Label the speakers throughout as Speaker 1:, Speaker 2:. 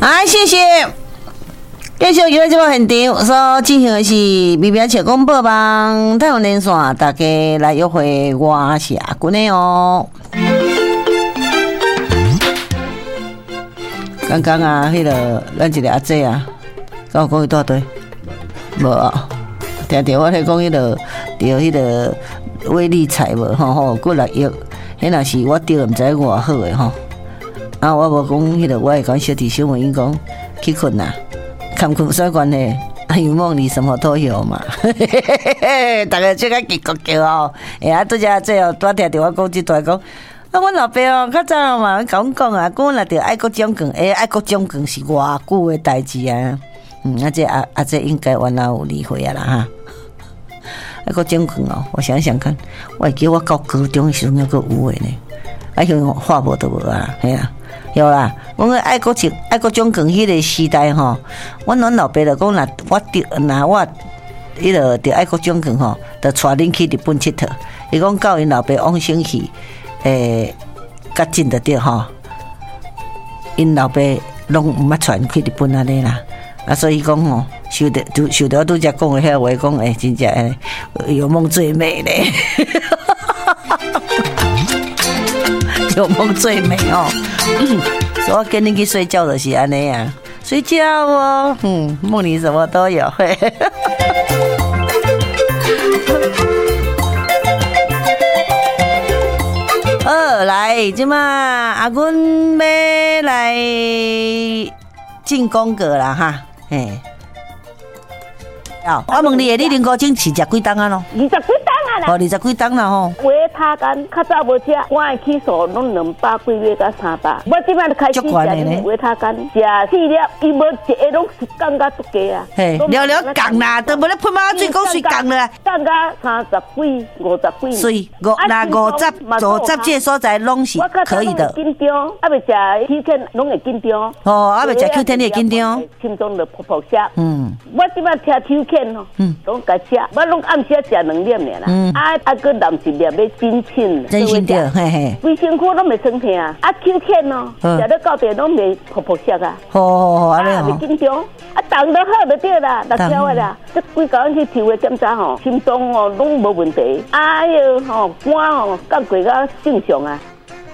Speaker 1: 好，谢谢。继续娱乐节目现场所进行的是微微切广播网太阳连线，大家来约会，我是阿君的哦。刚刚啊，迄个咱一个阿姐啊，跟我讲一大堆，无啊，听着我咧讲迄个，着迄个威力彩无吼，过6亿，迄若是我着，毋知偌好诶吼。啊，我无讲迄个，我会讲小弟小妹讲去困啦。看困啥关系？啊，有梦里什么都有嘛。大家这个结局叫哦，哎呀，拄则最后拄听着我讲这段讲，啊，阮老爸哦，较早嘛甲阮讲啊，讲若着爱国奖券，爱国奖券是偌久的代志啊。啊，这阿这应该原来有理会啊啦哈。爱国奖券哦，我想想看，我会记我到高中的时阵还佫有诶呢，啊，像话无都无啊，嘿啦。有啦，我个爱国奖券迄个时代吼，阮老爸就讲若我迄个着爱国奖券吼，着带恁去日本佚佗。伊讲教因老爸往生去，较近着着吼，因老爸拢毋捌带去日本安尼啦。啊，所以讲吼，受着我拄则讲的遐话，讲真正有梦最美咧。有梦最美哦，所以我跟你去睡觉就是安尼啊，睡觉哦，梦里什么都有。来，即嘛阿阮要来进广告啦哈，嘿。我问你，你啉古精是食几档啊咯？20几档啊啦。哦，20几档啦吼。
Speaker 2: 维他干较早无食，我的起数拢200几粒到300。我即摆就开始食维他干，食4粒，伊无一下拢降到足低啊。
Speaker 1: 嘿，了降啦，都无咧喷马水，讲水降了。
Speaker 2: 降到30几、50几。
Speaker 1: 水50这所在拢是可以的。
Speaker 2: 紧张，啊未食秋天拢会紧张。
Speaker 1: 哦，啊未食秋天你会紧张。
Speaker 2: 心中就噗噗响。我即摆听秋天吼，拢甲食，我拢暗时食2粒尔啦。个男一粒要真亲，
Speaker 1: 真心对，嘿嘿。
Speaker 2: 规身躯拢袂酸痛啊，秋天哦，食到到边拢袂噗噗响啊。
Speaker 1: 好，安尼
Speaker 2: 袂紧张，动得好就对啦，6条的啦。这几工去抽的检查吼，心脏哦拢无问题，哎哟吼，肝吼降过到正常啊。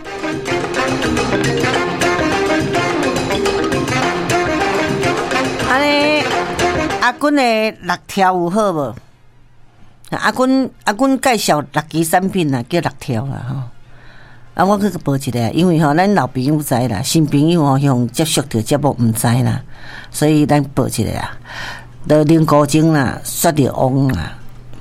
Speaker 1: 安尼，阿君的6条有好无？阿君介绍6支产品啦，叫6条啦吼。啊，我去报一个，因为吼咱老朋友知啦，新朋友吼向接触到节目毋知啦，所以咱报一个啦。就啉古精啦，雪莉翁啦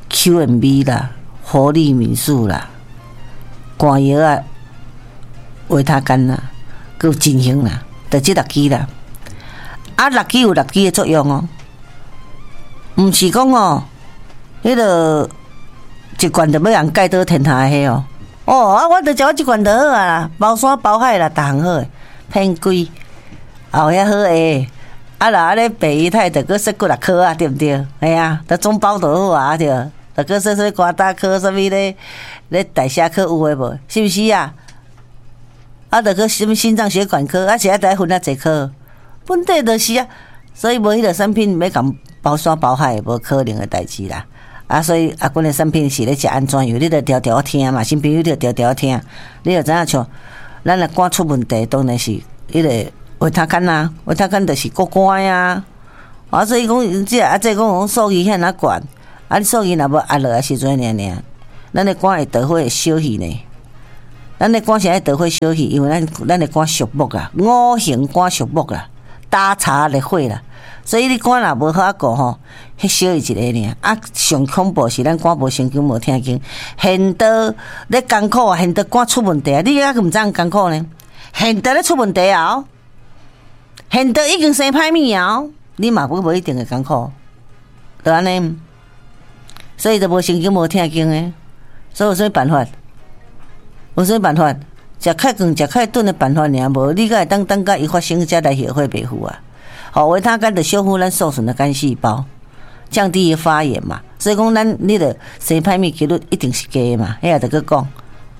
Speaker 1: ，QMB 啦，活力民宿啦，肝药啊，维他干啦，佮有金星啦，就这6支啦。啊，6支有6支的作用哦，毋是讲哦。迄个一罐就要人盖倒天下迄哦，我就食我一罐就好啊啦，包山包海啦，逐项好诶，偏贵，后遐好诶，啊啦，咧白鱼太着搁说过6颗啊，对毋对？哎呀，得总包就好啊，对，着搁说瓜大颗，啥物咧代谢科有诶无？是毋是啊？啊，着搁什么心脏血管科，啊，是啊，得分啊侪科，本地就是啊，所以无迄个产品要共包山包海，无可能诶代志啦。啊，所以阿君的产品是咧食安怎药，你着条条听嘛，新朋友着条条听，你着知影像咱的肝出问题，当然是迄个维他干啊，维他干就是过肝呀。啊，所以讲即啊，即讲数据遐哪悬，啊，你数据若无压落来时阵尔，咱的肝会得会小气呢。咱的肝是爱得会小气，因为咱的肝属木啊，5行肝属木啦，打茶咧火啦。所以你肝若无好顾吼，迄小伊一个尔。啊，上恐怖是咱肝无神经无听经，现到咧艰苦啊，现到肝出问题啊，你还毋知影艰苦呢？现到咧出问题啊，现到已经生歹物啊，你嘛无一定会艰苦，就安尼。所以就无神经无听经诶，所以有啥办法？有啥办法？食较光、食较顿的办法尔，无你才会等甲伊发生才来后悔袂赴啊。好，维他干的修复咱受损的干细胞，降低发炎嘛。所以讲，你的生歹物几率一定是假的嘛。迄也得去讲，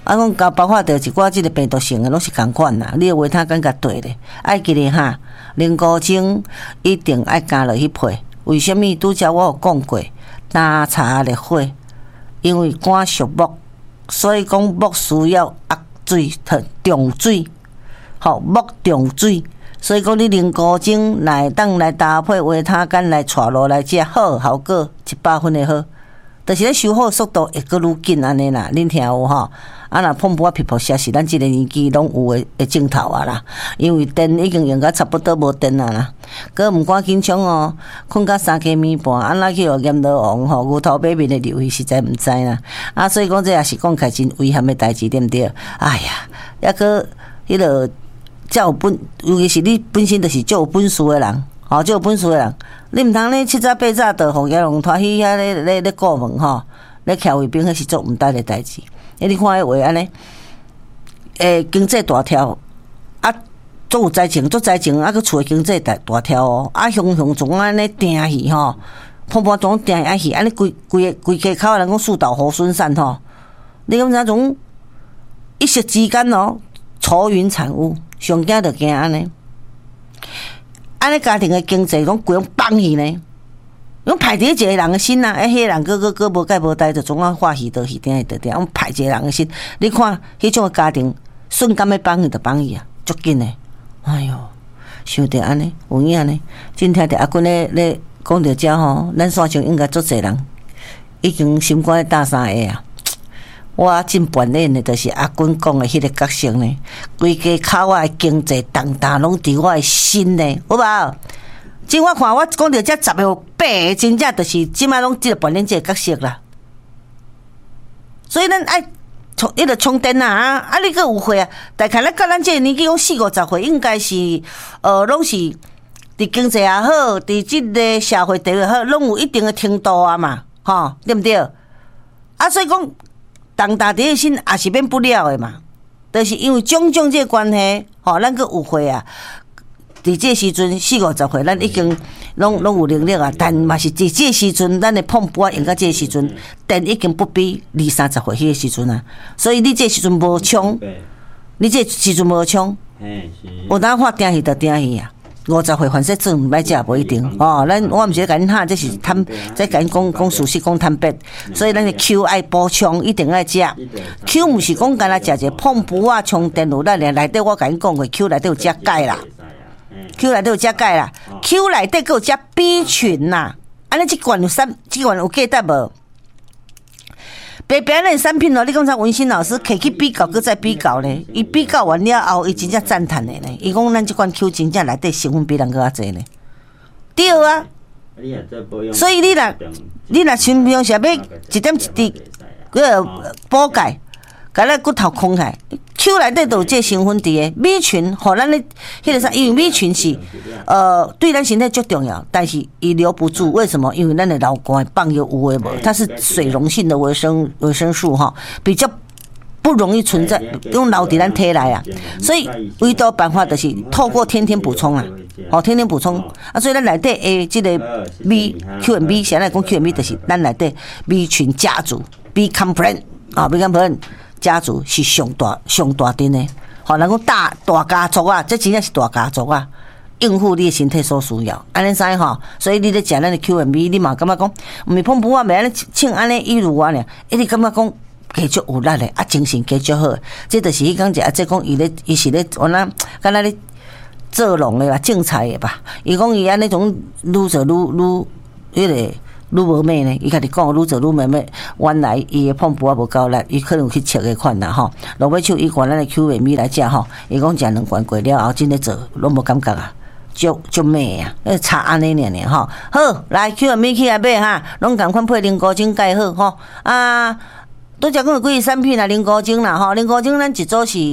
Speaker 1: 讲包括着一寡即个病毒性的拢是共款啦。你维他敢甲对咧，爱记咧哈，零古精一定爱加落去配。为什么？拄则我有讲过，打茶烈火，因为肝属木，所以讲木需要压水、重水，吼木重水。所以讲，你零古精来当来搭配维他干来带落来食，好效果100分的好。就是咧修好速度会阁愈紧安尼啦，恁听有吼？啊，若碰破皮肤屑是咱即个年纪拢有的镜头啊啦，因为电已经用到差不多无电啊啦。阁毋赶紧冲哦，困到3更暝半，安那去学阎罗王吼，牛头马面的流去，实在毋知啦。啊，所以讲这也是讲起来真危险的代志，对毋对？哎呀，抑个迄落。较有本，尤其是你本身就是较有本事的人，吼，较有本事的人，你毋通咧7早8早就互野龙拖去遐咧顾问吼，咧徛卫兵，迄是做毋捌的代志。你看迄话安尼，经济大条，啊，做有财情，做财情，啊，佮厝的经济大条哦，啊，雄总安尼定去吼，碰碰总定啊去，安尼规家口的人讲树倒猢狲散吼，你讲啥种一夕之间哦，愁云惨雾。上惊就惊安尼，安尼家庭的经济拢规拢放去呢，拢歹伫一个人的心啊！迄个人个无解无代，就总啊欢喜倒去，点就点，拢歹一个人的心。你看迄种的家庭，瞬间要放去就放去啊，足紧的。哎哟，想着安尼，有影呢。今听着阿君咧讲着遮吼，咱线上应该足侪人已经心肝大三下啊。我真眷恋的，就是阿君讲的迄个角色呢，规家口仔的经济重担拢伫我的心呢，有无？即我看我讲到遮10个8个，真正就是即摆拢即个眷恋即个角色啦。所以咱爱迄个充电啊，啊你个有岁啊，大概咱到咱即个年纪，讲40、50岁，应该是拢是伫经济也好，伫即个社会地位好，拢有一定的程度啊嘛，吼，对毋对？啊，所以讲。重大伫个心也是免不了的嘛，就是因为种种这个关系，吼，咱个有岁啊，伫这时阵40、50岁，咱已经拢有能力啊，但嘛是伫这时阵，咱的碰布啊用到这时阵，电已经不比20、30岁迄个时阵啊，所以你这时阵无冲，你这时阵无冲，有当发定去就定去啊。50岁反正证唔歹食无一定哦，我毋是甲恁哈，这是坦，这甲恁讲事实，讲坦白，所以咱的 Q 爱补充，一定爱食。Q 毋是讲干那食一个碰布啊、充电有咱内底我甲恁讲过 ，Q 内底有食钙啦 ，Q 内底有食钙啦 ，Q 内底佫有食 B 群啦，安尼即罐有记得无？白白那产品哦，你讲像文心老师摕去比较，搁再比较呢。伊比较完了后，伊真正赞叹的呢。伊讲咱这款 Q 真正内底成分比人搁较济呢。对啊，所以你若像平时要一点一滴，个补钙，甲咱骨头空开。Q 内底都有这成分伫诶，米群，互咱咧迄个啥，因为米群是对咱身体足重要，但是伊留不住，为什么？因为咱的脑肝放有无诶无，它是水溶性的维生素哈，比较不容易存在用脑伫咱体内啊，所以唯独办法就是透过天天补充啊，天天补充啊，所以咱内底诶即个 QMB， 现在讲 QMB 就是咱内底米群家族 B complex 啊 ，B complex。家族是上大阵的，人讲大家族啊，这真正是大家族啊，应付你的身体所需要，安尼知吼。所以你咧食咱的 QMB， 你嘛感觉讲，毋是碰不啊，袂安尼请安尼一如啊呢，你感觉讲加足有力的，啊精神加足好，这就是迄讲者，即讲伊是咧我那敢若咧做农的吧，种菜的吧，伊讲伊安尼种愈做愈迄个。愈无咩呢？伊家己讲愈做愈咩？原来伊的碰布啊无够力，伊可能有去切个款啦吼。落尾手伊管咱的 QMB 来食吼，伊讲食2罐过了后，真咧做拢无感觉啊，足咩啊？差安尼尔吼。好，来 QMB 起来买哈，拢共款配零古精介好吼。啊，拄则讲有几个产品啦，零古精啦吼，零古精咱一组是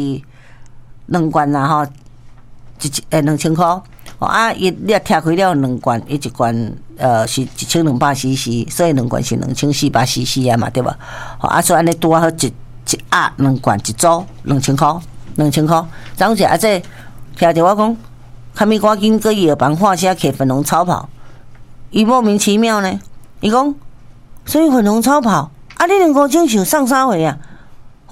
Speaker 1: 2罐啦吼，2000块。啊，你也拆开了2罐，伊1罐是1200cc， 所以2罐是2400cc 啊嘛，对吧？啊，所以安尼拄好一压2罐一组2000块，2000块。张姐啊，这听着我讲，看咪赶紧搁伊下班画写摕粉红超跑，伊莫名其妙呢。伊讲，所以粉红超跑，啊，你2公斤是上啥回啊？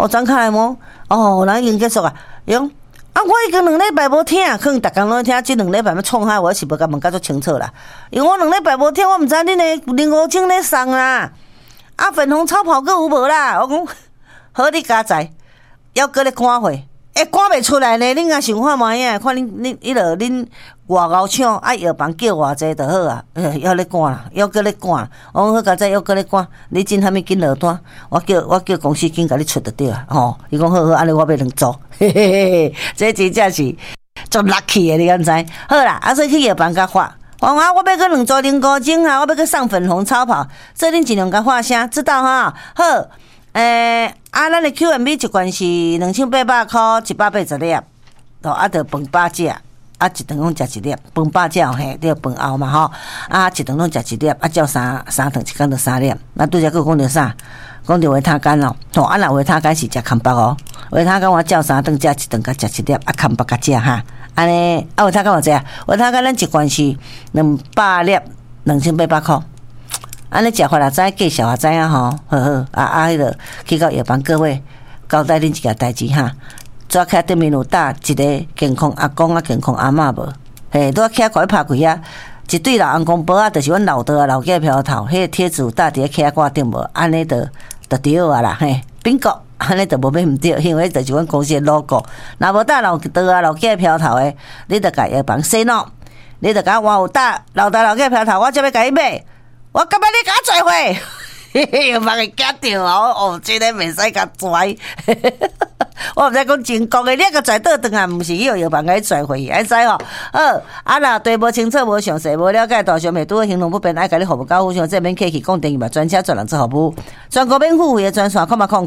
Speaker 1: 张开来摸，人已经结束啊，用。啊！我已经2礼拜无听，可能逐工拢听，即2礼拜要创啥，我是无甲问甲足清楚啦。因为我2礼拜无听，我毋知恁的零五精咧送啦。啊，粉红超跑阁有无啦？我讲好，你加载，还阁咧赶会，赶袂出来呢。恁若想看卖影，看恁迄落恁外敖抢，啊药房叫偌济就好啊。还咧赶啦，还阁咧赶。我讲好加载，还阁咧赶。你真虾米紧落单？我叫公司紧甲你出就对啊。伊讲好，安尼我要2组。嘿嘿嘿，这真正是足 lucky 的，你敢知？好啦，所以去药房甲发，我要去2组零古精啊，我要去上粉红超跑，所以恁尽量甲发声，知道哈？好，咱的 QMB 一罐是2800块，180粒，就饭8只。一顿拢食1粒，饭8只嘿，你饭后嘛吼，一顿拢食1粒，照三顿一工就3粒。那拄则佫讲着啥？讲着维他干咯，若维他干是食空白哦，维他干我照3顿食1顿，甲食1粒，空白甲食哈。安尼维他干偌济啊？维他干咱一罐是200粒，2800块。安尼食法也知，介绍也知影吼，好好迄个去到药房各位交代恁一件代志哈。抓起对面有搭一个健康阿公啊，健康阿嬷无，嘿，拄起甲伊拍开啊，一对老红公报啊，就是阮老爸啊、老家票头，迄个贴纸有搭伫咧起挂顶无，安尼就对啊啦，嘿，bingo，安尼就无免毋对，因为就是阮公司的 logo。若无搭老爸啊、老家票头的，你着甲药房洗脑，你着甲我有搭老爸老家票头，我才要甲伊买，我感觉你甲我做伙。药房会惊着哦，真诶袂使甲拽。我毋知讲真讲诶，你甲拽倒转来，毋是去药房甲伊拽回去，爱知吼。好，若对无清楚、无详细、无了解，大小妹拄好行动不便，爱甲你服务到互相，这免客气，讲电话专车专人做服务，全国免付费诶专线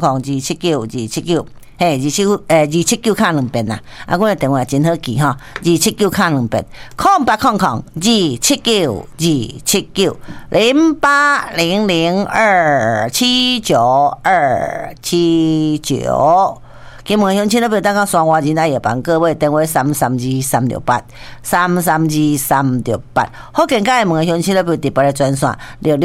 Speaker 1: ，0800279。嘿，279卡2遍啦，阮的电话真好记吼，279卡2遍，279，279，0800279279。金门乡亲那边等到双华人来药房，各位电话332-368，332-368。福建街的门乡亲那边特别的专线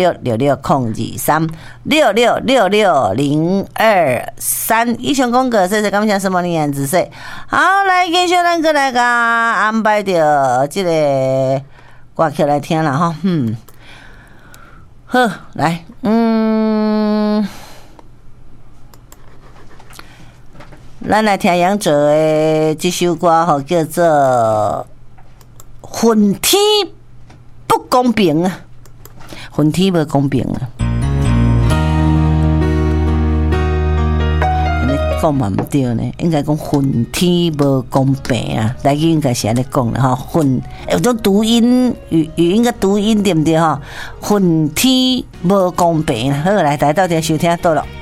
Speaker 1: 6666-023，6666-023。以上讲过，谢谢感谢什么年子说。好，来继续咱过来甲安排着这个歌曲来听啦哈。好，来，咱来听杨哲的这首歌吼，叫做《恨天不公平》啊，恨天不公平啊。安尼讲嘛毋对呢，应该讲恨天不公平啊。台语应该是安尼讲的吼，恨有种读音语音个读音对不对吼？恨天不公平。好，来到这收听到了。